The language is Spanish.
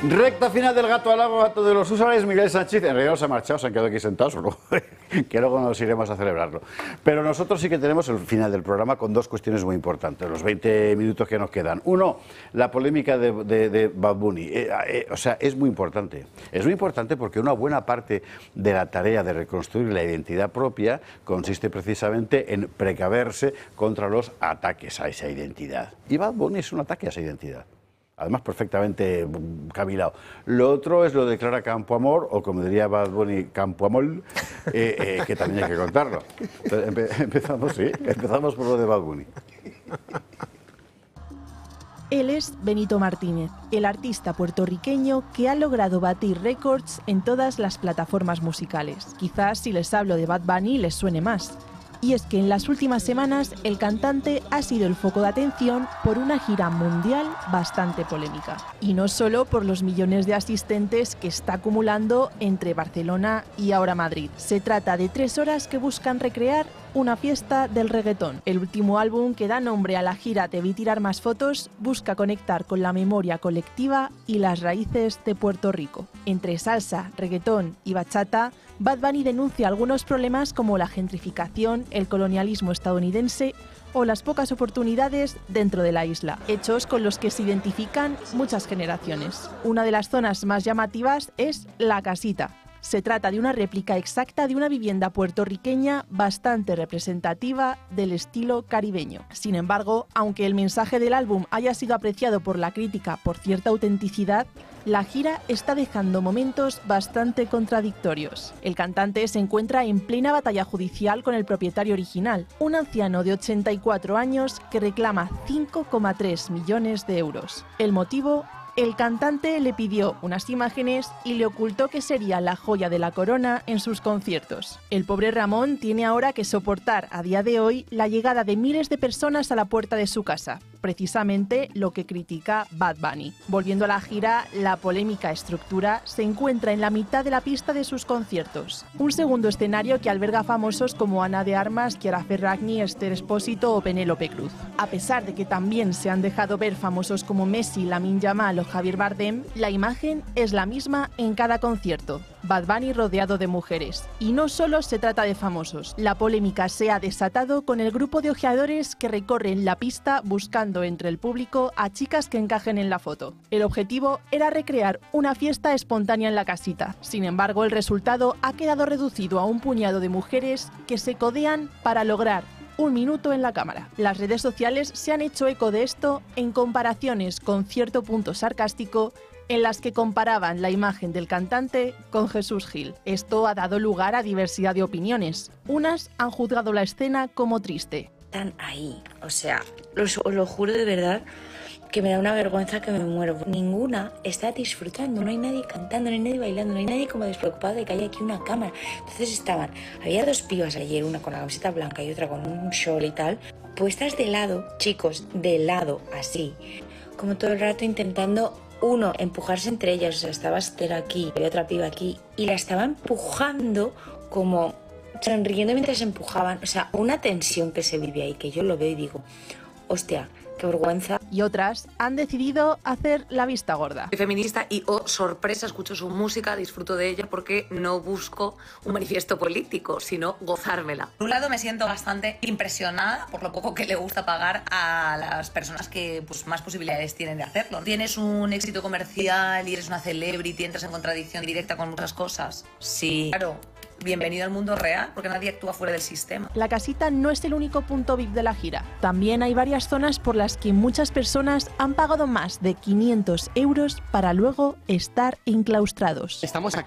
Recta final del Gato al Lago, Gato de los Usuarios. Miguel Sánchez, en realidad no se ha marchado, se han quedado aquí sentados, que luego nos iremos a celebrarlo. Pero nosotros sí que tenemos el final del programa con dos cuestiones muy importantes, los 20 minutos que nos quedan. Uno, la polémica de Bad Bunny. O sea, es muy importante. Es muy importante porque una buena parte de la tarea de reconstruir la identidad propia consiste precisamente en precaverse contra los ataques a esa identidad. Y Bad Bunny es un ataque a esa identidad. Además, perfectamente cavilado. Lo otro es lo de Clara Campoamor, o como diría Bad Bunny, Campoamol, que también hay que contarlo. Entonces, empezamos por lo de Bad Bunny. Él es Benito Martínez, el artista puertorriqueño que ha logrado batir récords en todas las plataformas musicales. Quizás si les hablo de Bad Bunny les suene más. Y es que en las últimas semanas el cantante ha sido el foco de atención por una gira mundial bastante polémica. Y no solo por los millones de asistentes que está acumulando entre Barcelona y ahora Madrid. Se trata de 3 horas que buscan recrear una fiesta del reggaetón. El último álbum que da nombre a la gira Te vi tirar más fotos busca conectar con la memoria colectiva y las raíces de Puerto Rico. Entre salsa, reggaetón y bachata, Bad Bunny denuncia algunos problemas como la gentrificación, el colonialismo estadounidense o las pocas oportunidades dentro de la isla, hechos con los que se identifican muchas generaciones. Una de las zonas más llamativas es La Casita. Se trata de una réplica exacta de una vivienda puertorriqueña bastante representativa del estilo caribeño. Sin embargo, aunque el mensaje del álbum haya sido apreciado por la crítica por cierta autenticidad, la gira está dejando momentos bastante contradictorios. El cantante se encuentra en plena batalla judicial con el propietario original, un anciano de 84 años que reclama 5,3 millones de euros. El motivo: el cantante le pidió unas imágenes y le ocultó que sería la joya de la corona en sus conciertos. El pobre Ramón tiene ahora que soportar a día de hoy la llegada de miles de personas a la puerta de su casa, precisamente lo que critica Bad Bunny. Volviendo a la gira, la polémica estructura se encuentra en la mitad de la pista de sus conciertos. Un segundo escenario que alberga famosos como Ana de Armas, Chiara Ferragni, Esther Expósito o Penélope Cruz. A pesar de que también se han dejado ver famosos como Messi, Lamine Yamal o Javier Bardem, la imagen es la misma en cada concierto. Bad Bunny rodeado de mujeres. Y no solo se trata de famosos. La polémica se ha desatado con el grupo de ojeadores que recorren la pista buscando entre el público a chicas que encajen en la foto. El objetivo era recrear una fiesta espontánea en la casita. Sin embargo, el resultado ha quedado reducido a un puñado de mujeres que se codean para lograr un minuto en la cámara. Las redes sociales se han hecho eco de esto en comparaciones con cierto punto sarcástico en las que comparaban la imagen del cantante con Jesús Gil. Esto ha dado lugar a diversidad de opiniones. Unas han juzgado la escena como triste. Están ahí, o sea, os lo juro de verdad que me da una vergüenza que me muero. Ninguna está disfrutando, no hay nadie cantando, no hay nadie bailando, no hay nadie como despreocupado de que haya aquí una cámara. Entonces había 2 pibas ayer, una con la camiseta blanca y otra con un short y tal, puestas de lado, chicos, de lado, así, como todo el rato intentando empujarse entre ellas. O sea, estaba Esther aquí, había otra piba aquí, y la estaba empujando como sonriendo mientras empujaban. O sea, una tensión que se vive ahí, que yo lo veo y digo, hostia, qué vergüenza. Y otras han decidido hacer la vista gorda. Soy feminista y, sorpresa, escucho su música, disfruto de ella porque no busco un manifiesto político, sino gozármela. Por un lado me siento bastante impresionada por lo poco que le gusta pagar a las personas que más posibilidades tienen de hacerlo. Tienes un éxito comercial y eres una celebrity, entras en contradicción directa con muchas cosas. Sí, claro. Bienvenido al mundo real, porque nadie actúa fuera del sistema. La casita no es el único punto VIP de la gira. También hay varias zonas por las que muchas personas han pagado más de 500 euros para luego estar enclaustrados. Estamos aquí